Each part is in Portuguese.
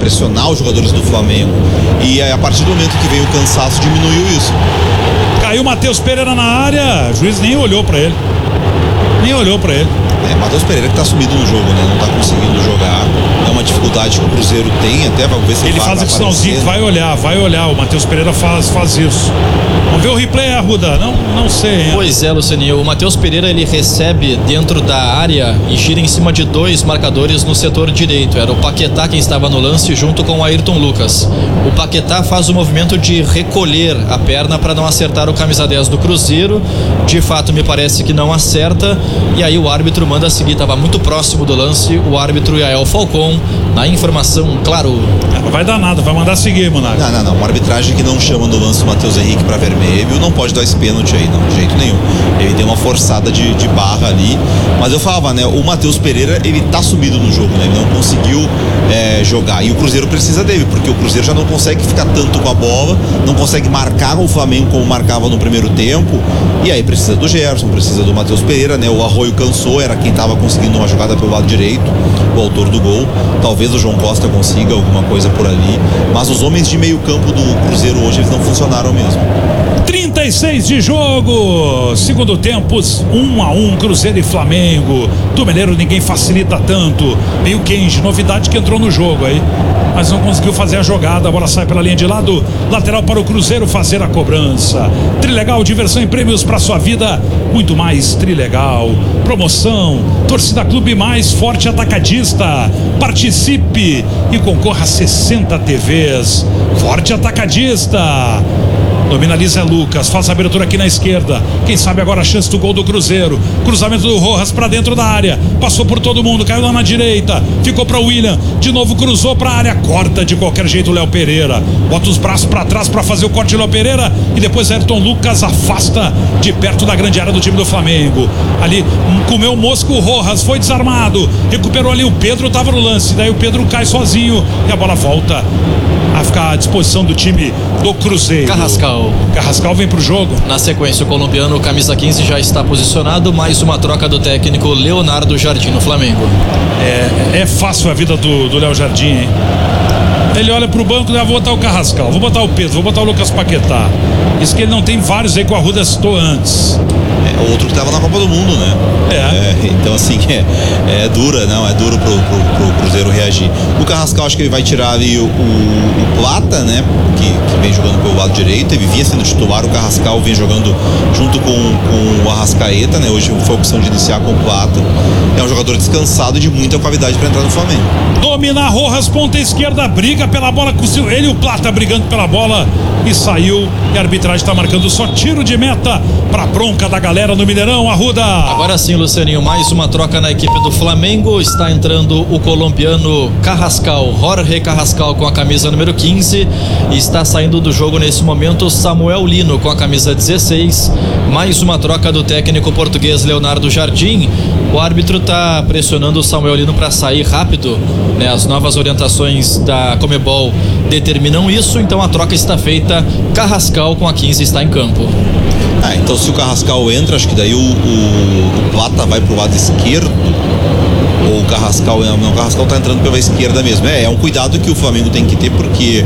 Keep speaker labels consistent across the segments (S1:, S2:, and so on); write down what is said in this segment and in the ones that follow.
S1: pressionar os jogadores do Flamengo, e a partir do momento que veio o cansaço diminuiu isso.
S2: Caiu o Matheus Pereira na área, o juiz nem olhou pra ele.
S1: Matheus Pereira que tá sumido no jogo, né? Não tá conseguindo jogar. É uma dificuldade que o Cruzeiro tem, até vamos ver se
S2: ele faz esse sinalzinho, vai olhar. O Matheus Pereira faz isso. Vamos ver o replay, Arruda? Não sei, hein?
S3: Pois é, Lucianinho. O Matheus Pereira, ele recebe dentro da área e gira em cima de dois marcadores no setor direito. Era o Paquetá quem estava no lance junto com o Ayrton Lucas. O Paquetá faz o movimento de recolher a perna para não acertar o camisa 10 do Cruzeiro. De fato, me parece que não acerta. E aí o árbitro manda seguir. Estava muito próximo do lance. O árbitro Yael Falcon, na informação, claro.
S2: Não vai dar nada, vai mandar seguir, Monarca.
S1: Não. Uma arbitragem que não chama no lance do Matheus Henrique para vermelho, não pode dar esse pênalti aí, não, de jeito nenhum. Ele deu uma forçada de barra ali. Mas eu falava, né? O Matheus Pereira, ele tá sumido no jogo, né? Ele não conseguiu jogar. E o Cruzeiro precisa dele, porque o Cruzeiro já não consegue ficar tanto com a bola, não consegue marcar o Flamengo como marcava no primeiro tempo. E aí precisa do Gerson, precisa do Matheus Pereira, né? O Arroio cansou, era quem tava conseguindo uma jogada pelo lado direito, o autor do gol. Talvez o João Costa consiga alguma coisa por ali, mas os homens de meio campo do Cruzeiro hoje, eles não funcionaram mesmo.
S2: 36 de jogo, segundo tempo, 1-1, Cruzeiro e Flamengo. Do Mineiro ninguém facilita tanto. Meio Kenji, novidade que entrou no jogo aí, mas não conseguiu fazer a jogada. A bola sai pela linha de lado, lateral para o Cruzeiro fazer a cobrança. Trilegal, diversão e prêmios para sua vida, muito mais Trilegal. Promoção, torcida Clube Mais Forte Atacadista. Participe e concorra a 60 TVs. Forte Atacadista. Nominaliza Lucas, faz a abertura aqui na esquerda. Quem sabe agora a chance do gol do Cruzeiro. Cruzamento do Rojas pra dentro da área. Passou por todo mundo, caiu lá na direita. Ficou pra William, de novo cruzou pra área. Corta de qualquer jeito o Léo Pereira. Bota os braços pra trás pra fazer o corte do Léo Pereira. E depois Ayrton Lucas afasta de perto da grande área do time do Flamengo. Ali comeu o mosco, o Rojas foi desarmado. Recuperou ali o Pedro, tava no lance. Daí o Pedro cai sozinho e a bola volta a ficar à disposição do time do Cruzeiro. Carrascal vem pro jogo.
S3: Na sequência, o colombiano, camisa 15, já está posicionado. Mais uma troca do técnico Leonardo Jardim no Flamengo.
S2: É fácil a vida do Léo Jardim, hein? Ele olha pro banco, vou botar o Carrascal, vou botar o Pedro, vou botar o Lucas Paquetá. Isso que ele não tem vários aí que o Arruda citou antes.
S1: Outro que estava na Copa do Mundo, né? Então assim, é duro pro Cruzeiro reagir. O Carrascal, acho que ele vai tirar ali o Plata, né? Que vem jogando pelo lado direito. Ele vinha sendo titular, o Carrascal vem jogando junto com o Arrascaeta, né? Hoje foi a opção de iniciar com o Plata. É um jogador descansado e de muita qualidade para entrar no Flamengo.
S2: Domina Rojas, ponta esquerda, briga pela bola, ele e o Plata brigando pela bola e saiu. E a arbitragem está marcando só tiro de meta pra bronca da galera no Mineirão, Arruda.
S3: Agora sim, Lucianinho, mais uma troca na equipe do Flamengo. Está entrando o colombiano Carrascal, Jorge Carrascal, com a camisa número 15, e está saindo do jogo nesse momento Samuel Lino com a camisa 16. Mais uma troca do técnico português Leonardo Jardim. O árbitro está pressionando o Samuel Lino para sair rápido, né? As novas orientações da Conmebol determinam isso, então a troca está feita. Carrascal com a 15 está em campo.
S1: Então se o Carrascal entra, acho que daí o Plata vai pro lado esquerdo. Ou o Carrascal, não, o Carrascal tá entrando pela esquerda mesmo. É um cuidado que o Flamengo tem que ter, porque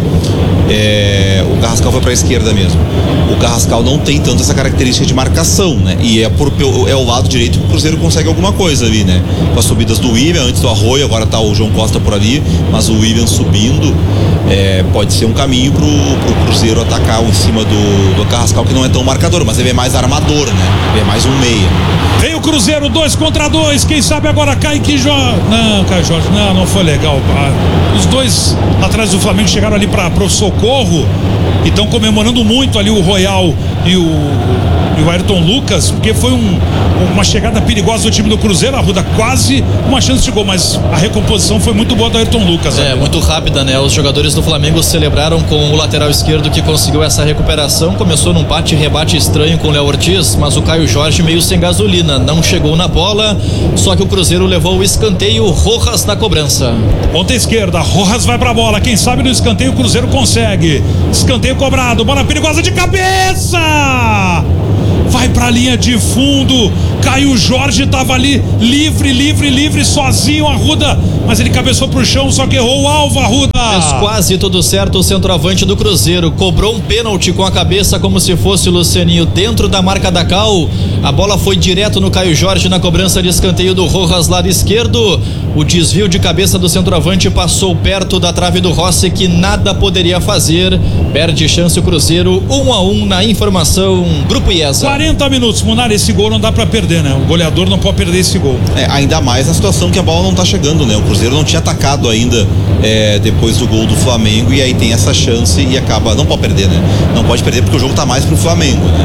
S1: o Carrascal foi pra esquerda mesmo. O Carrascal não tem tanto essa característica de marcação, né? E é o lado direito que o Cruzeiro consegue alguma coisa ali, né? Com as subidas do William, antes do Arroio, agora tá o João Costa por ali, mas o William subindo pode ser um caminho pro Cruzeiro atacar em cima do Carrascal, que não é tão marcador, mas ele é mais armador, né? Ele é mais um meia.
S2: Vem o Cruzeiro, 2 contra 2, quem sabe agora Kaique Jorge. Não, Caio Jorge, não foi legal. Os dois atrás do Flamengo chegaram ali pro socorro e estão comemorando muito ali o Royal e o Ayrton Lucas, porque foi uma chegada perigosa do time do Cruzeiro, Arruda, quase uma chance de gol, mas a recomposição foi muito boa do Ayrton Lucas.
S3: Muito rápida, né? Os jogadores do Flamengo celebraram com o lateral esquerdo que conseguiu essa recuperação. Começou num bate-rebate estranho com o Léo Ortiz, mas o Caio Jorge meio sem gasolina, não chegou na bola, só que o Cruzeiro levou o escanteio. Rojas na cobrança.
S2: Ponta esquerda, Rojas vai pra bola, quem sabe no escanteio o Cruzeiro consegue. Escanteio cobrado, bola perigosa de cabeça! Vai pra linha de fundo. Caio Jorge tava ali livre, sozinho, Arruda, mas ele cabeçou pro chão, só que errou o alvo, Arruda.
S3: Fez quase tudo certo o centroavante do Cruzeiro. Cobrou um pênalti com a cabeça como se fosse o Lucianinho dentro da marca da Cal. A bola foi direto no Caio Jorge na cobrança de escanteio do Rojas, lado esquerdo. O desvio de cabeça do centroavante passou perto da trave do Rossi, que nada poderia fazer. Perde chance o Cruzeiro. 1-1 na informação. Grupo IESA.
S2: 40 minutos, Munari, esse gol não dá pra perder, né? O goleador não pode perder esse gol.
S1: Ainda mais na situação que a bola não tá chegando, né? O Cruzeiro não tinha atacado ainda depois do gol do Flamengo, e aí tem essa chance e acaba, não pode perder, né? Não pode perder porque o jogo tá mais pro Flamengo, né?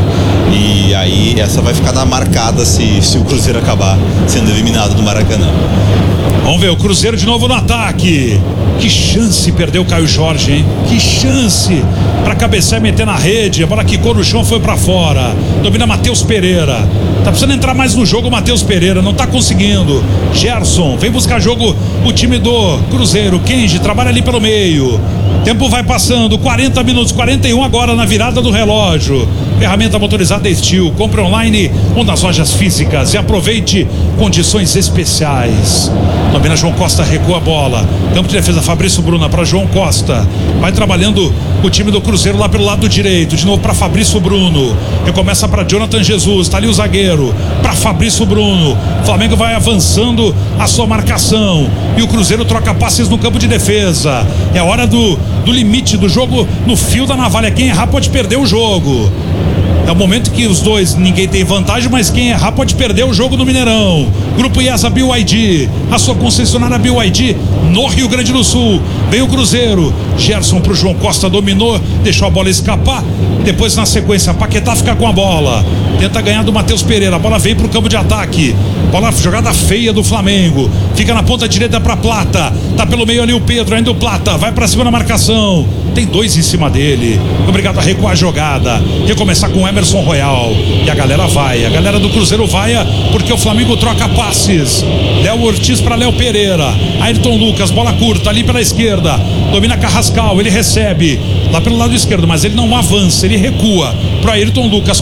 S1: E aí essa vai ficar na marcada se o Cruzeiro acabar sendo eliminado do Maracanã.
S2: Vamos ver, o Cruzeiro de novo no ataque. Que chance perdeu o Caio Jorge, hein? Que chance pra cabecear e meter na rede. A bola quicou no chão, foi pra fora. Domina Matheus Pereira. Tá precisando entrar mais no jogo o Matheus Pereira, não tá conseguindo. Gerson, vem buscar jogo o time do Cruzeiro. Kenji trabalha ali pelo meio. Tempo vai passando, 40 minutos, 41 agora na virada do relógio. Ferramenta motorizada Steel. Compre online ou nas lojas físicas e aproveite condições especiais. Domina João Costa, recua a bola. Campo de defesa, Fabrício Bruna para João Costa. Vai trabalhando o time do Cruzeiro lá pelo lado direito. De novo para Fabrício Bruno. Recomeça para Jonathan Jesus. Tá ali o zagueiro. Para Fabrício Bruno. Flamengo vai avançando a sua marcação. E o Cruzeiro troca passes no campo de defesa. É a hora do limite do jogo no fio da navalha. Quem errar pode perder o jogo. É o momento que os dois, ninguém tem vantagem, mas quem errar pode perder o jogo no Mineirão. Grupo IESA BYD, a sua concessionária BYD no Rio Grande do Sul. Vem o Cruzeiro, Gerson pro João Costa, dominou, deixou a bola escapar. Depois na sequência, Paquetá fica com a bola. Tenta ganhar do Matheus Pereira, a bola vem pro campo de ataque. Bola, jogada feia do Flamengo. Fica na ponta direita pra Plata. Tá pelo meio ali o Pedro, ainda o Plata. Vai pra cima na marcação. Tem dois em cima dele. Obrigado a recuar a jogada. Recomeçar com o Emerson Royal. E a galera vai. A galera do Cruzeiro vai porque o Flamengo troca passes. Léo Ortiz pra Léo Pereira. Ayrton Lucas, bola curta ali pela esquerda. Domina Carrascal, ele recebe lá pelo lado esquerdo, mas ele não avança, ele recua pro Ayrton Lucas.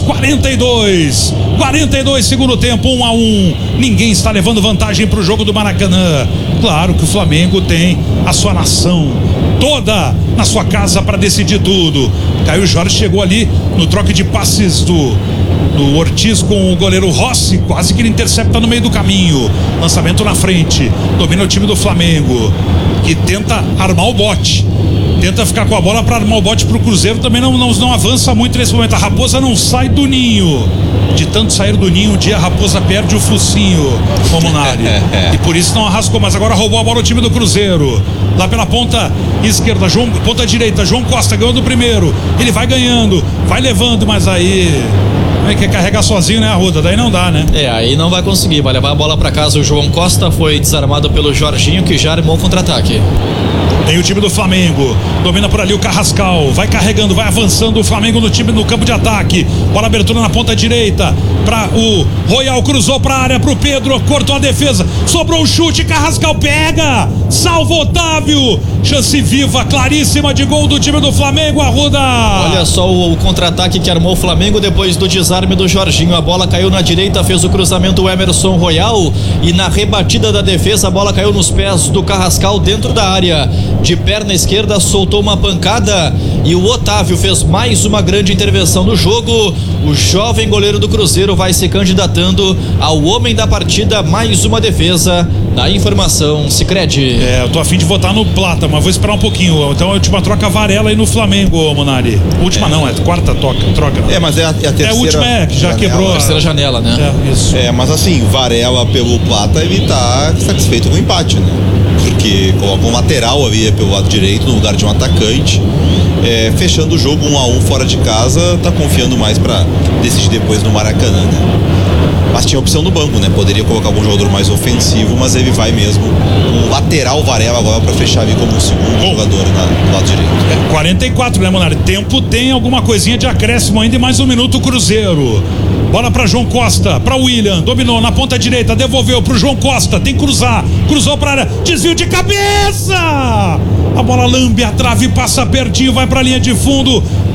S2: 42, segundo tempo, 1-1. Ninguém está levando vantagem pro jogo do Maracanã. Claro que o Flamengo tem a sua nação toda na sua casa para decidir tudo. Caio Jorge chegou ali no troque de passes do Ortiz com o goleiro Rossi, quase que ele intercepta no meio do caminho. Lançamento na frente, domina o time do Flamengo, que tenta armar o bote. Tenta ficar com a bola para armar o bote pro Cruzeiro, também não avança muito nesse momento. A Raposa não sai do ninho. De tanto sair do ninho, um dia a Raposa perde o focinho, o Munari. E por isso não arrascou, mas agora roubou a bola o time do Cruzeiro. Lá pela ponta esquerda, ponta direita, João Costa ganhou do primeiro. Ele vai ganhando, vai levando, mas aí quer carregar sozinho, né, Arruda? Daí não dá, né?
S3: Aí não vai conseguir, vai levar a bola pra casa. O João Costa foi desarmado pelo Jorginho, que já armou o contra-ataque.
S2: Tem o time do Flamengo, domina por ali o Carrascal, vai carregando, vai avançando o Flamengo no campo de ataque. Bola abertura na ponta direita para o Royal, cruzou para a área pro Pedro, cortou a defesa, sobrou o chute, Carrascal pega, salva Otávio, chance viva, claríssima de gol do time do Flamengo, Arruda.
S3: Olha só o contra-ataque que armou o Flamengo depois do desarme do Jorginho. A bola caiu na direita, fez o cruzamento o Emerson Royal, e na rebatida da defesa a bola caiu nos pés do Carrascal dentro da área. De perna esquerda soltou uma pancada e o Otávio fez mais uma grande intervenção no jogo. O jovem goleiro do Cruzeiro vai se candidatando ao homem da partida. Mais uma defesa na informação Sicredi.
S2: Eu tô a fim de votar no Plata, mas vou esperar um pouquinho. Então a última troca Varela aí no Flamengo, Munari. Última não, é quarta troca.
S1: Mas é a terceira.
S2: É a última, que já
S1: janela,
S2: quebrou.
S3: A terceira janela, né?
S2: Isso.
S1: Mas assim, Varela pelo Plata, ele tá satisfeito com o empate, né? Porque coloca um lateral ali pelo lado direito no lugar de um atacante, fechando o jogo 1-1 fora de casa, tá confiando mais para decidir depois no Maracanã, né? Mas tinha opção no banco, né? Poderia colocar algum jogador mais ofensivo, mas ele vai mesmo com o lateral Varela agora para fechar ali como um segundo jogador no lado direito.
S2: 44, né, Monari? Tempo tem alguma coisinha de acréscimo ainda e mais um minuto o Cruzeiro. Bola para João Costa, para William, dominou na ponta direita, devolveu pro João Costa, tem que cruzar, cruzou para área, desvio de cabeça! A bola lambe a trave, passa pertinho, vai para a linha de fundo.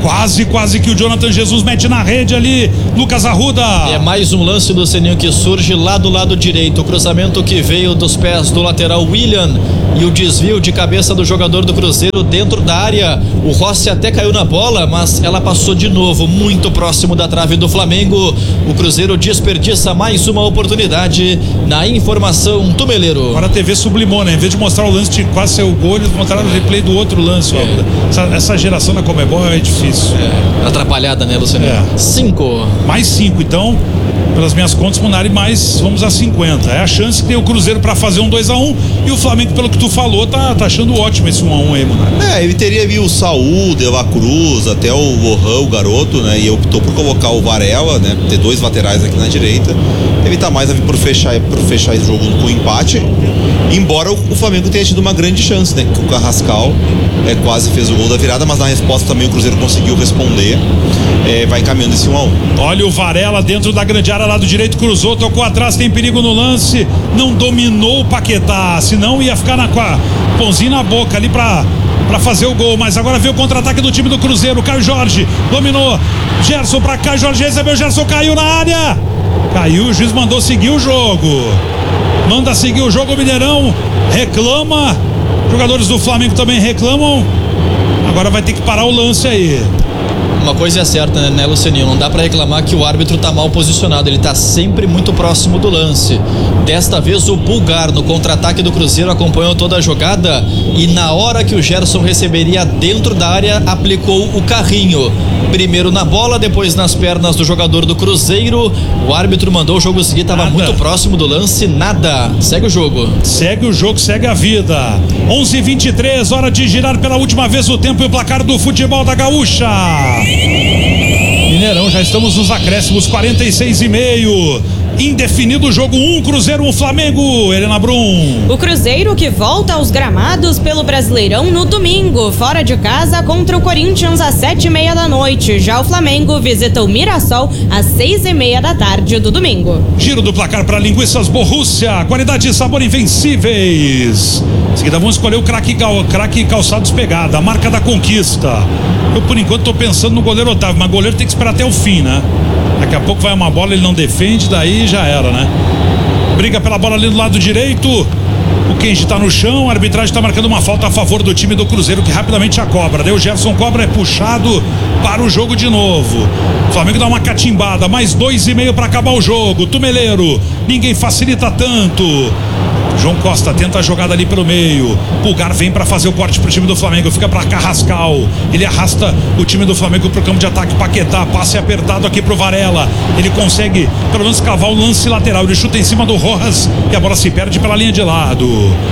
S2: Quase que o Jonathan Jesus mete na rede ali. Lucas Arruda.
S3: É mais um lance do Seninho que surge lá do lado direito. O cruzamento que veio dos pés do lateral William e o desvio de cabeça do jogador do Cruzeiro dentro da área. O Rossi até caiu na bola, mas ela passou de novo muito próximo da trave do Flamengo. O Cruzeiro desperdiça mais uma oportunidade. Na informação, Tumeleiro.
S2: Agora a TV sublimou, né? Em vez de mostrar o lance de quase saiu o gol, eles mostraram o replay do outro lance. Essa geração da Conmebol é difícil.
S3: Atrapalhada, né, Luciano? 5.
S2: Mais 5, então, pelas minhas contas, Munari, mais vamos a 50. É a chance que tem o Cruzeiro pra fazer um 2-1 e o Flamengo, pelo que tu falou, tá achando ótimo esse 1-1 aí, Munari.
S1: Ele teria ali o Saúl, De La Cruz, até o Lohan, o garoto, né? E optou por colocar o Varela, né? Ter 2 laterais aqui na direita. Ele tá mais a vir por fechar esse jogo com empate. Embora o Flamengo tenha tido uma grande chance, né? Que o Carrascal quase fez o gol da virada, mas na resposta também o Cruzeiro conseguiu responder. Vai caminhando esse 1-1.
S2: Olha o Varela dentro da grande área, lado direito, cruzou, tocou atrás, tem perigo no lance, não dominou o Paquetá, senão ia ficar com a pãozinho na boca ali pra fazer o gol, mas agora veio o contra-ataque do time do Cruzeiro. Caio Jorge dominou, Gerson pra Caio Jorge, recebeu, Gerson caiu na área, caiu, o juiz mandou seguir o jogo, manda seguir o jogo. O Mineirão reclama, jogadores do Flamengo também reclamam, agora vai ter que parar o lance aí.
S3: Uma coisa é certa, né, Lucianinho? Não dá pra reclamar que o árbitro tá mal posicionado. Ele tá sempre muito próximo do lance. Desta vez o Bulgar, no contra-ataque do Cruzeiro, acompanhou toda a jogada e na hora que o Gerson receberia dentro da área, aplicou o carrinho. Primeiro na bola, depois nas pernas do jogador do Cruzeiro. O árbitro mandou o jogo seguir, tava muito próximo do lance, nada. Segue o jogo.
S2: Segue o jogo, segue a vida. 11:23, hora de girar pela última vez o tempo e o placar do futebol da Gaúcha. Mineirão, já estamos nos acréscimos, 46,5. Indefinido o jogo, 1 Cruzeiro, 1 Flamengo. Helena Brum.
S4: O Cruzeiro que volta aos gramados pelo Brasileirão no domingo, fora de casa contra o Corinthians às 7:30 da noite. Já o Flamengo visita o Mirassol às 6:30 da tarde do domingo.
S2: Giro do placar para Linguiças Borrússia, qualidade e sabor invencíveis. Em seguida vamos escolher o craque Calçados Pegada, a marca da conquista. Eu por enquanto tô pensando no goleiro Otávio, mas o goleiro tem que esperar até o fim, né? Daqui a pouco vai uma bola, ele não defende, daí já era, né? Briga pela bola ali do lado direito. O Kenji tá no chão, a arbitragem tá marcando uma falta a favor do time do Cruzeiro, que rapidamente a cobra. Daí o Gerson cobra, é puxado para o jogo de novo. O Flamengo dá uma catimbada, mais 2,5 para acabar o jogo. Tumeleiro, ninguém facilita tanto. João Costa tenta a jogada ali pelo meio. Pulgar vem para fazer o corte pro time do Flamengo. Fica para Carrascal. Ele arrasta o time do Flamengo pro campo de ataque. Paquetá, passe apertado aqui pro Varela. Ele consegue pelo menos cavar o lance lateral. Ele chuta em cima do Rojas e a bola se perde pela linha de lado.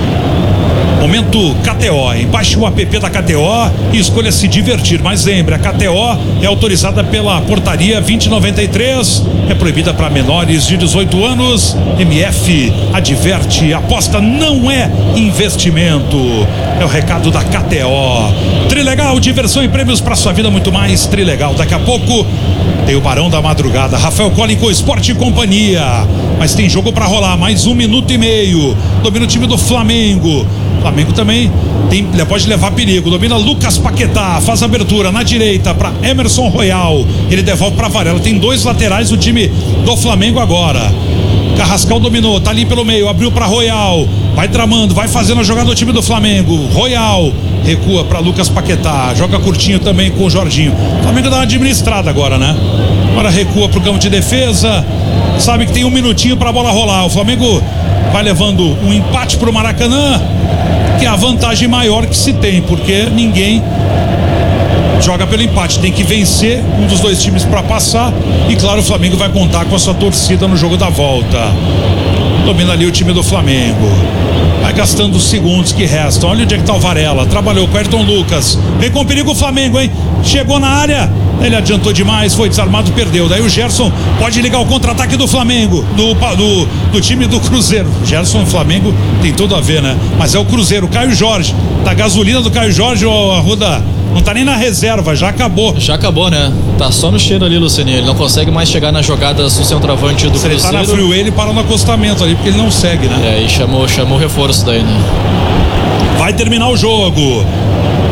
S2: Momento KTO, baixe o app da KTO e escolha se divertir, mas lembre, a KTO é autorizada pela portaria 2093, é proibida para menores de 18 anos, MF adverte, aposta não é investimento, é o recado da KTO. Trilegal, diversão e prêmios para sua vida, muito mais. Trilegal, daqui a pouco tem o Barão da Madrugada, Rafael Collin com Esporte e Companhia, mas tem jogo para rolar, mais 1 minuto e meio, domina o time do Flamengo. Flamengo também pode levar perigo. Domina Lucas Paquetá, faz abertura na direita para Emerson Royal. Ele devolve para Varela. Tem 2 laterais o time do Flamengo agora. Carrascal dominou, tá ali pelo meio, abriu para Royal. Vai tramando, vai fazendo a jogada do time do Flamengo. Royal recua para Lucas Paquetá, joga curtinho também com o Jorginho. O Flamengo dá uma administrada agora, né? Agora recua pro campo de defesa. Sabe que tem 1 minutinho para a bola rolar. O Flamengo vai levando um empate pro Maracanã, que é a vantagem maior que se tem, porque ninguém joga pelo empate, tem que vencer um dos 2 times para passar, e claro, o Flamengo vai contar com a sua torcida no jogo da volta. Domina ali o time do Flamengo, vai gastando os segundos que restam. Olha onde é que tá o Varela, trabalhou com o Ayrton Lucas, vem com perigo o Flamengo, hein? Chegou na área, ele adiantou demais, foi desarmado, perdeu. Daí o Gerson pode ligar o contra-ataque do Flamengo, do time do Cruzeiro. Gerson e Flamengo tem tudo a ver, né? Mas é o Cruzeiro, Caio Jorge, tá gasolina do Caio Jorge, ô Arruda, não tá nem na reserva, já acabou.
S3: Já acabou, né? Tá só no cheiro ali, Lucianinho. Ele não consegue mais chegar nas jogadas do centroavante do Cruzeiro.
S2: Se ele tá na freeway, ele para no acostamento ali, porque ele não segue, né?
S3: E chamou o reforço daí, né?
S2: Vai terminar o jogo.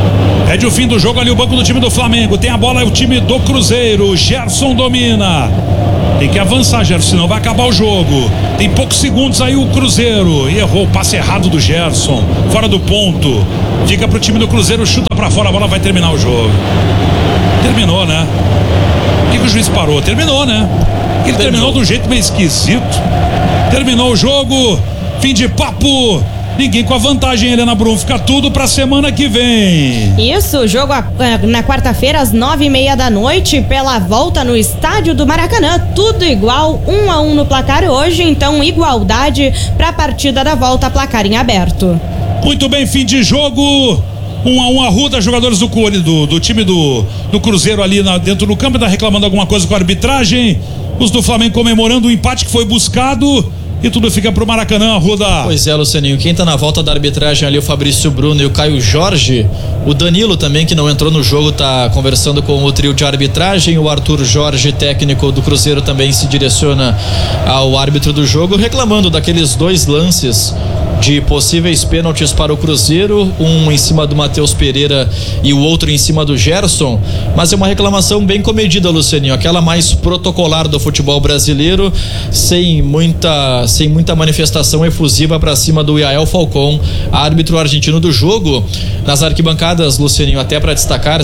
S2: Pede o fim do jogo ali o banco do time do Flamengo. Tem a bola, é o time do Cruzeiro. Gerson domina. Tem que avançar, Gerson, senão vai acabar o jogo. Tem poucos segundos aí o Cruzeiro. E errou o passe errado do Gerson. Fora do ponto. Fica pro time do Cruzeiro, chuta pra fora, a bola vai terminar o jogo. Terminou, né? Por que o juiz parou? Terminou, né? Ele terminou de um jeito meio esquisito. Terminou o jogo. Fim de papo. Ninguém com a vantagem, Helena Brum. Fica tudo pra semana que vem.
S4: Isso, jogo na quarta-feira às 9:30 da noite, pela volta no estádio do Maracanã. Tudo igual, 1-1 no placar hoje. Então, igualdade pra partida da volta, placar em aberto.
S2: Muito bem, fim de jogo. 1-1 Arruda, jogadores do time do Cruzeiro ali dentro do campo, tá reclamando alguma coisa com a arbitragem. Os do Flamengo comemorando o empate que foi buscado. E tudo fica pro Maracanã, Arruda.
S3: Pois é, Lucianinho, quem tá na volta da arbitragem ali, o Fabrício Bruno e o Caio Jorge. O Danilo também, que não entrou no jogo, tá conversando com o trio de arbitragem. O Arthur Jorge, técnico do Cruzeiro, também se direciona ao árbitro do jogo, reclamando daqueles 2 lances de possíveis pênaltis para o Cruzeiro, um em cima do Matheus Pereira e o outro em cima do Gerson, mas é uma reclamação bem comedida, Lucianinho, aquela mais protocolar do futebol brasileiro, sem muita manifestação efusiva para cima do Yael Falcão, árbitro argentino do jogo. Nas arquibancadas, Lucianinho, até para destacar,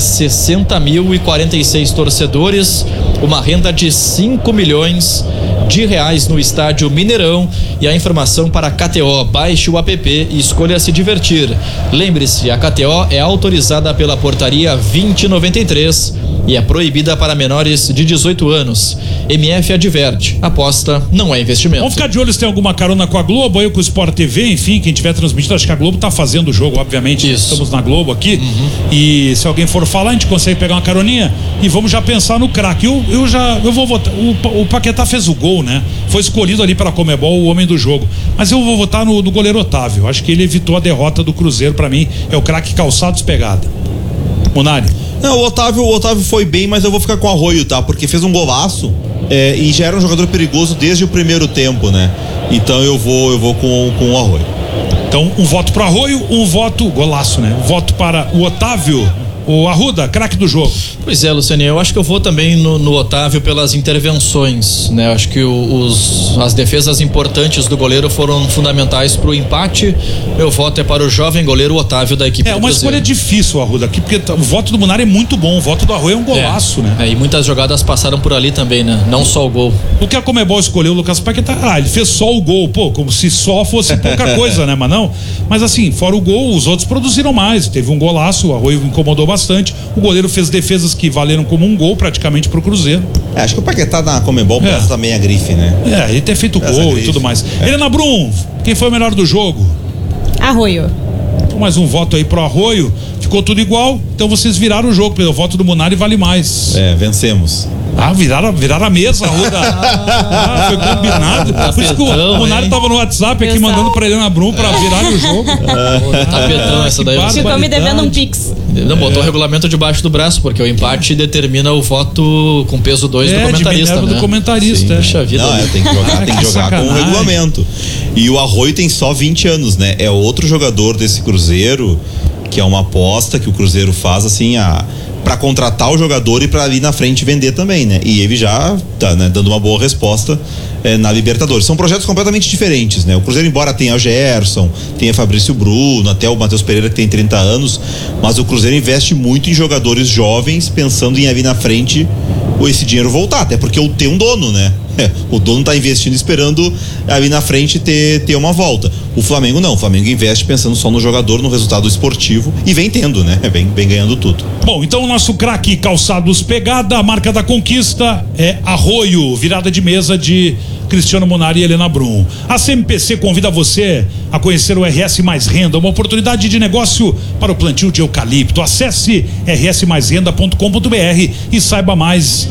S3: 60.046 torcedores, uma renda de 5 milhões de reais no estádio Mineirão. E a informação para a KTO: baixe o app e escolha se divertir. Lembre-se, a KTO é autorizada pela portaria 2093 e é proibida para menores de 18 anos. MF adverte: aposta não é investimento.
S2: Vamos ficar de olho se tem alguma carona com a Globo, aí com o Sport TV, enfim, quem tiver transmitido. Acho que a Globo tá fazendo o jogo, obviamente.
S3: Isso.
S2: Estamos na Globo aqui. E se alguém for falar, a gente consegue pegar uma caroninha e vamos já pensar no craque. Eu vou votar. O Paquetá fez o gol, né? Foi escolhido ali pela Conmebol o homem do jogo. Mas eu vou votar no goleiro Otávio. Acho que ele evitou a derrota do Cruzeiro. Pra mim, é o craque calçados pegada. Munari.
S1: Não, o Otávio foi bem, mas eu vou ficar com o Arroio, tá? Porque fez um golaço e já era um jogador perigoso desde o primeiro tempo, né? Então eu vou com o Arroio.
S2: Então, um voto pro Arroio, um voto, golaço, né? Um voto para o Otávio. O Arruda, craque do jogo.
S3: Pois é, Lucianinho, eu acho que eu vou também no Otávio pelas intervenções, né? Eu acho que as defesas importantes do goleiro foram fundamentais pro empate. Meu voto é para o jovem goleiro Otávio da equipe do
S2: uma
S3: Cruzeiro.
S2: escolha difícil, Arruda, aqui, porque o voto do Munari é muito bom, o voto do Arroio é um golaço, né?
S3: E muitas jogadas passaram por ali também, né? Não só o gol.
S2: O que a Conmebol escolheu, o Lucas Paquetá, ele fez só o gol, pô, como se só fosse pouca coisa, né? Mas não, mas assim, fora o gol, os outros produziram mais, teve um golaço, o Arroio incomodou bastante, o goleiro fez defesas que valeram como um gol praticamente pro Cruzeiro.
S1: Acho que o Paquetá na Conmebol passa também a grife, né?
S2: Ele ter feito gol e tudo mais. Helena Brum, quem foi o melhor do jogo?
S4: Arroio.
S2: Então, mais um voto aí pro Arroio, ficou tudo igual, então vocês viraram o jogo, o voto do Munari vale mais.
S1: Vencemos.
S2: Viraram a mesa, Arruda. Foi combinado. Por isso que o Munari tava no WhatsApp aqui mandando pra Helena Brum pra virar o jogo.
S3: Tapetão essa daí.
S4: Ficou me devendo um pix.
S3: Não, botou o regulamento debaixo do braço, porque o empate determina o voto com peso 2 do comentarista, né?
S2: Do comentarista.
S3: Puxa vida.
S1: Não, tem que jogar com o regulamento. E o Arroio tem só 20 anos, né? É outro jogador desse Cruzeiro, que é uma aposta que o Cruzeiro faz assim, pra contratar o jogador e pra ali na frente vender também, né? E ele já tá, né, dando uma boa resposta na Libertadores. São projetos completamente diferentes, né? O Cruzeiro, embora tenha o Gerson, tenha Fabrício Bruno, até o Matheus Pereira, que tem 30 anos, mas o Cruzeiro investe muito em jogadores jovens, pensando em ali na frente esse dinheiro voltar, até porque tem um dono, né? O dono tá investindo esperando ali na frente ter uma volta. O Flamengo não, o Flamengo investe pensando só no jogador, no resultado esportivo, e vem tendo, né? Vem ganhando tudo.
S2: Bom, então o nosso craque calçados pegada, a marca da conquista é Arroio, virada de mesa de Cristiano Munari e Helena Brum. A CMPC convida você a conhecer o RS Mais Renda, uma oportunidade de negócio para o plantio de eucalipto. Acesse rsmaisrenda.com.br e saiba mais.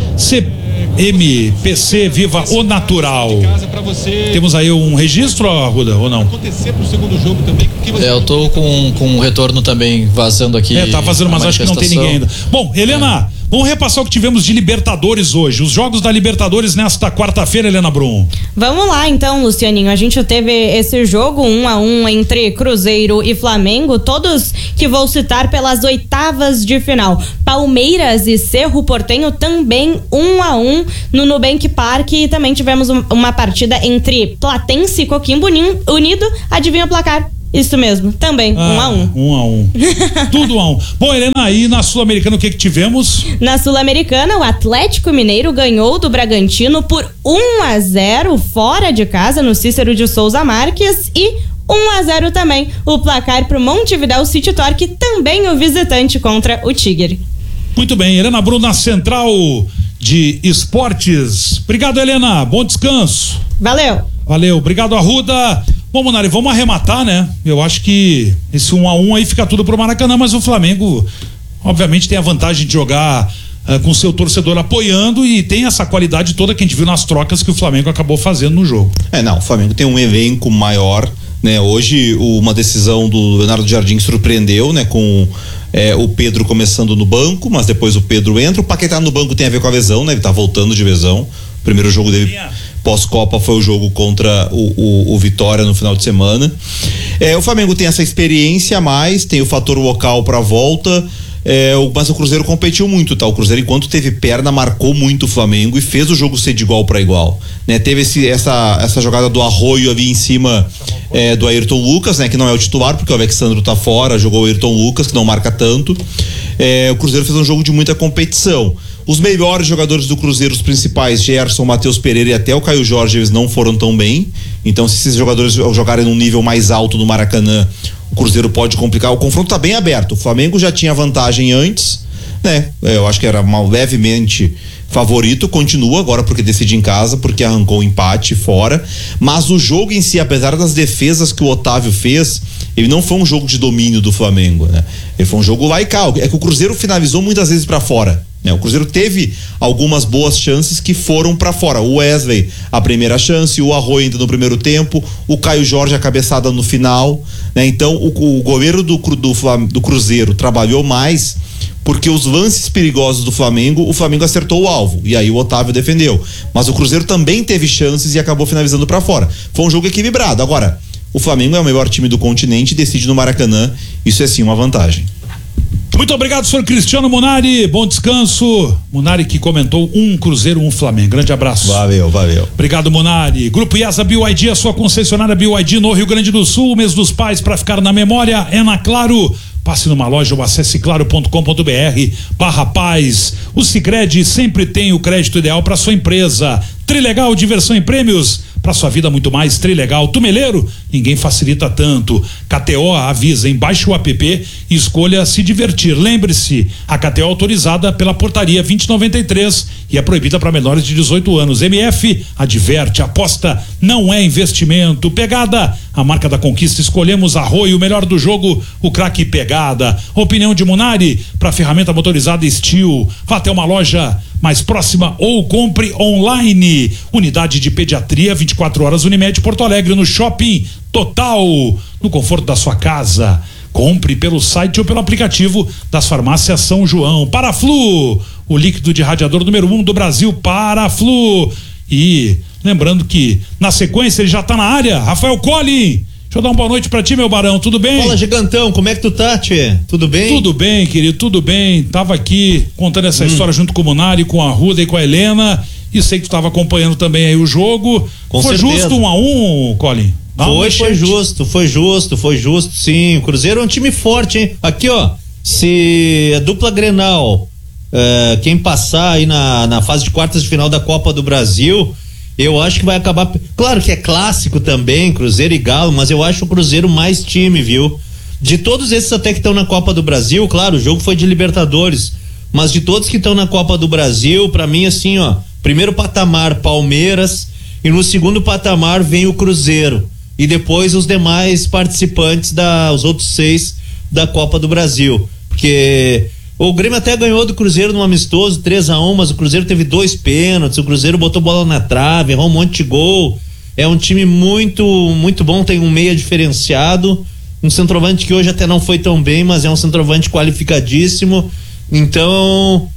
S2: CMPC, viva o natural. Temos aí um registro, Arruda, ou não?
S5: Acontecer pro segundo jogo também.
S3: Eu tô com um retorno também vazando aqui.
S2: Tá fazendo, mas acho que não tem ninguém ainda. Bom, Helena, Vamos repassar o que tivemos de Libertadores hoje. Os jogos da Libertadores nesta quarta-feira, Helena Brum.
S4: Vamos lá então, Lucianinho. A gente teve esse jogo 1-1 entre Cruzeiro e Flamengo, todos que vou citar pelas oitavas de final. Palmeiras e Cerro Porteño também 1-1 no Nubank Park, e também tivemos uma partida entre Platense e Coquimbo Unido. Adivinha o placar? Isso mesmo, também, 1-1.
S2: 1-1. Tudo 1-1. Bom, Helena, aí na Sul-Americana o que tivemos?
S4: Na Sul-Americana, o Atlético Mineiro ganhou do Bragantino por 1-0 fora de casa no Cícero de Souza Marques, e 1-0 também o placar pro Montevidéu City Torque, também o visitante contra o Tigre.
S2: Muito bem, Helena Brum na Central de Esportes. Obrigado, Helena, bom descanso.
S4: Valeu,
S2: obrigado, Arruda. Bom, Munari, vamos arrematar, né? Eu acho que esse 1-1 aí fica tudo pro Maracanã, mas o Flamengo, obviamente, tem a vantagem de jogar com seu torcedor apoiando, e tem essa qualidade toda que a gente viu nas trocas que o Flamengo acabou fazendo no jogo.
S1: O Flamengo tem um elenco maior, né? Hoje, uma decisão do Leonardo Jardim surpreendeu, né? Com o Pedro começando no banco, mas depois o Pedro entra. O Paquetá no banco tem a ver com a lesão, né? Ele tá voltando de lesão. O primeiro jogo dele pós-Copa foi o jogo contra o Vitória no final de semana. O Flamengo tem essa experiência a mais, tem o fator local pra volta, mas o Cruzeiro competiu muito, tá? O Cruzeiro, enquanto teve perna, marcou muito o Flamengo e fez o jogo ser de igual para igual, né? Teve essa jogada do Arroio ali em cima do Ayrton Lucas, né? Que não é o titular, porque o Alexandro tá fora, jogou o Ayrton Lucas, que não marca tanto. O Cruzeiro fez um jogo de muita competição. Os melhores jogadores do Cruzeiro, os principais, Gerson, Matheus Pereira e até o Caio Jorge, eles não foram tão bem. Então, se esses jogadores jogarem num nível mais alto no Maracanã, o Cruzeiro pode complicar. O confronto tá bem aberto. O Flamengo já tinha vantagem antes, né? Eu acho que era levemente favorito, continua agora porque decide em casa, porque arrancou o empate fora. Mas o jogo em si, apesar das defesas que o Otávio fez, ele não foi um jogo de domínio do Flamengo, né? Ele foi um jogo laical. É que o Cruzeiro finalizou muitas vezes para fora. O Cruzeiro teve algumas boas chances que foram pra fora. O Wesley, a primeira chance, o Arroio ainda no primeiro tempo, o Caio Jorge, a cabeçada no final, né? Então o goleiro do Cruzeiro trabalhou mais, porque os lances perigosos do Flamengo, o Flamengo acertou o alvo, e aí o Otávio defendeu. Mas o Cruzeiro também teve chances e acabou finalizando pra fora. Foi um jogo equilibrado. Agora, o Flamengo é o melhor time do continente e decide no Maracanã. Isso é sim uma vantagem.
S2: Muito obrigado, senhor Cristiano Munari. Bom descanso. Munari que comentou Cruzeiro, Flamengo. Grande abraço.
S1: Valeu.
S2: Obrigado, Munari. Grupo IESA BYD, a sua concessionária BYD no Rio Grande do Sul. Mês dos Pais, para ficar na memória, é na Claro. Passe numa loja ou acesse claro.com.br/paz. O Sicredi sempre tem o crédito ideal para sua empresa. Trilegal, diversão e prêmios. Para sua vida muito mais. Trilegal, Tumeleiro, ninguém facilita tanto. KTO avisa, baixe o app e escolha se divertir. Lembre-se, a KTO é autorizada pela portaria 2093 e é proibida para menores de 18 anos. MF adverte, aposta não é investimento. Pegada, a marca da conquista, escolhemos Arroio, o melhor do jogo, o craque Pegada. Opinião de Munari, para ferramenta motorizada Steel. Vá até uma loja mais próxima ou compre online. Unidade de pediatria, 24 horas Unimed Porto Alegre, no Shopping Total, no conforto da sua casa. Compre pelo site ou pelo aplicativo das farmácias São João. Paraflu, o líquido de radiador número 1 do Brasil, Paraflu. E lembrando que na sequência ele já tá na área, Rafael Collin. Deixa eu dar uma boa noite pra ti, meu barão, tudo bem?
S6: Fala, gigantão, como é que tu tá, tchê? Tudo bem?
S2: Tudo bem, querido, tudo bem. Tava aqui contando essa história junto com o Munari, com a Arruda e com a Helena, e sei que tu tava acompanhando também aí o jogo. Foi justo 1-1, Collin?
S6: Foi justo, sim. O Cruzeiro é um time forte, hein? Aqui, ó, se a dupla Grenal, quem passar aí na fase de quartas de final da Copa do Brasil, eu acho que vai acabar. Claro que é clássico também, Cruzeiro e Galo, mas eu acho o Cruzeiro mais time, viu? De todos esses até que estão na Copa do Brasil, claro, o jogo foi de Libertadores, mas de todos que estão na Copa do Brasil, pra mim, assim, ó, primeiro patamar, Palmeiras, e no segundo patamar vem o Cruzeiro, e depois os demais participantes os outros 6 da Copa do Brasil, porque o Grêmio até ganhou do Cruzeiro num amistoso 3-1, mas o Cruzeiro teve 2 pênaltis, o Cruzeiro botou bola na trave, errou um monte de gol. É um time muito, muito bom, tem um meia diferenciado, um centroavante que hoje até não foi tão bem, mas é um centroavante qualificadíssimo. Então,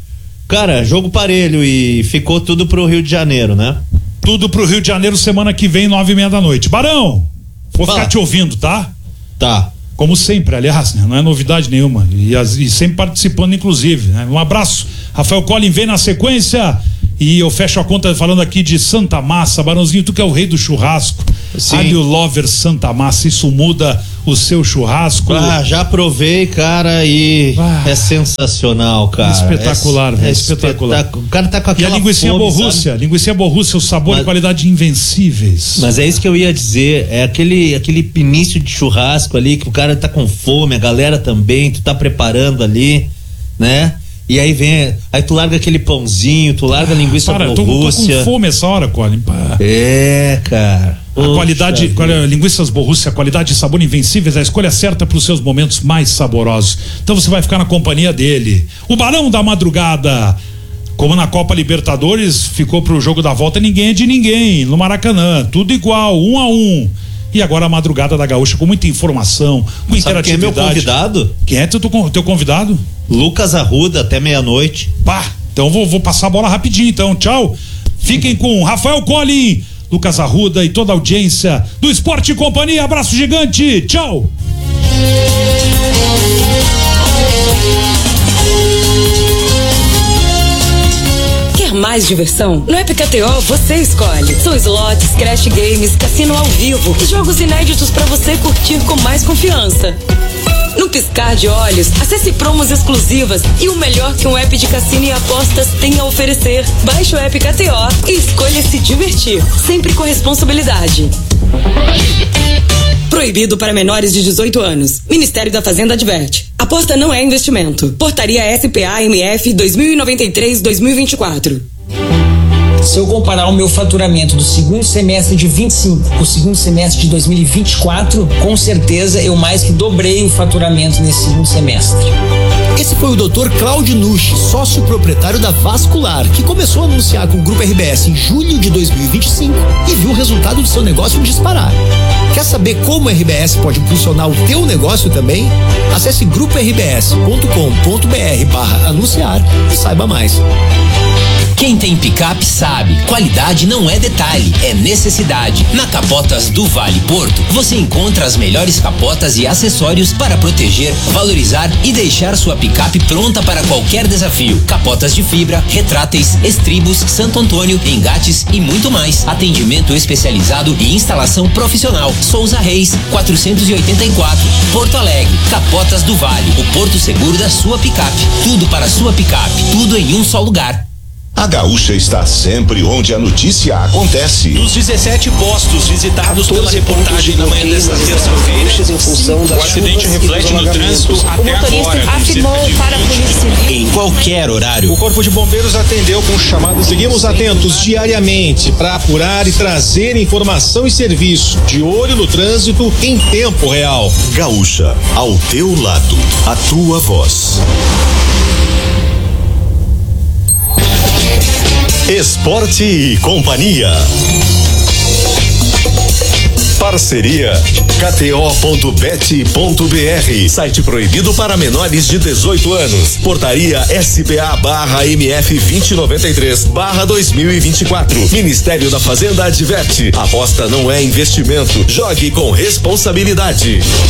S6: Cara, jogo parelho e ficou tudo pro Rio de Janeiro, né?
S2: Tudo pro Rio de Janeiro semana que vem, 9:30 da noite. Barão, vou ficar te ouvindo, tá?
S6: Tá.
S2: Como sempre, aliás, né? Não é novidade nenhuma. E sempre participando, inclusive. Né? Um abraço. Rafael Collin vem na sequência. E eu fecho a conta falando aqui de Santa Massa. Barãozinho, tu que é o rei do churrasco.
S6: Sim.
S2: Alho Lover Santa Massa, isso muda o seu churrasco.
S6: Já provei, cara, e é sensacional, cara.
S2: Espetacular, velho. Espetacular.
S6: O cara tá com aquela
S2: E a linguiça Borrússia. Linguiça Borrússia, o sabor e qualidade invencíveis.
S6: Mas é isso que eu ia dizer. É aquele pinício de churrasco ali que o cara tá com fome, a galera também, tu tá preparando ali, né? E aí aí tu larga aquele pãozinho, tu larga a linguiça Borrússia.
S2: Tô com fome essa hora, Colin.
S6: Cara.
S2: A qualidade, linguiças Borrússia, qualidade e sabor invencíveis, a escolha certa para os seus momentos mais saborosos. Então você vai ficar na companhia dele. O Barão da Madrugada. Como na Copa Libertadores, ficou pro jogo da volta, ninguém é de ninguém. No Maracanã, tudo igual, 1-1. E agora a Madrugada da Gaúcha, com muita informação, com interatividade.
S6: Quem é meu convidado?
S2: Quem é teu convidado?
S6: Lucas Arruda, até meia-noite.
S2: Então vou passar a bola rapidinho, então. Tchau. Fiquem com Rafael Collin, Lucas Arruda e toda a audiência do Esporte e Companhia. Abraço gigante. Tchau.
S7: Mais diversão? No App KTO você escolhe. São slots, crash games, cassino ao vivo e jogos inéditos para você curtir com mais confiança. No piscar de olhos, acesse promos exclusivas e o melhor que um app de cassino e apostas tem a oferecer. Baixe o App KTO e escolha se divertir, sempre com responsabilidade. Proibido para menores de 18 anos. Ministério da Fazenda adverte. Aposta não é investimento. Portaria SPA-MF 2093-2024.
S8: Se eu comparar o meu faturamento do segundo semestre de 25 com o segundo semestre de 2024, com certeza eu mais que dobrei o faturamento nesse segundo semestre.
S9: Esse foi o Dr. Cláudio Nucci, sócio proprietário da Vascular, que começou a anunciar com o Grupo RBS em julho de 2025 e viu o resultado do seu negócio disparar. Quer saber como o RBS pode impulsionar o teu negócio também? Acesse gruporbs.com.br/anunciar e saiba mais.
S10: Quem tem picape sabe, qualidade não é detalhe, é necessidade. Na Capotas do Vale Porto, você encontra as melhores capotas e acessórios para proteger, valorizar e deixar sua picape pronta para qualquer desafio. Capotas de fibra, retráteis, estribos, Santo Antônio, engates e muito mais. Atendimento especializado e instalação profissional. Souza Reis, 484, Porto Alegre. Capotas do Vale, o porto seguro da sua picape. Tudo para sua picape, tudo em um só lugar.
S11: A Gaúcha está sempre onde a notícia acontece.
S12: Nos 17 postos visitados pela reportagem na manhã desta terça-feira, o acidente reflete no trânsito até agora.
S7: Afirmou para a Polícia Civil.
S10: Em qualquer horário.
S12: O Corpo de Bombeiros atendeu com chamadas.
S5: Seguimos atentos diariamente para apurar e trazer informação e serviço. De olho no trânsito em tempo real.
S11: Gaúcha, ao teu lado, a tua voz. Esporte e Companhia. Parceria KTO.bet.br, site proibido para menores de 18 anos. Portaria SPA/MF 2093/2024. Ministério da Fazenda adverte: aposta não é investimento. Jogue com responsabilidade.